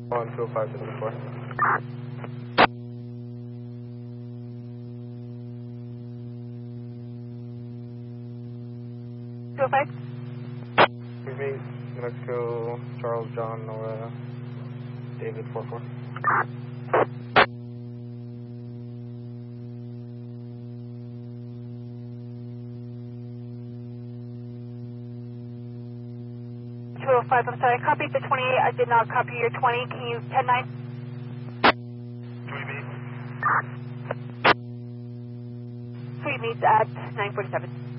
On 20574. We meet Mexico, Charles, John, Nora, David 44. I'm sorry, I copied the 28. I did not copy your 20. Can you 10-9? Sweet meets at 947.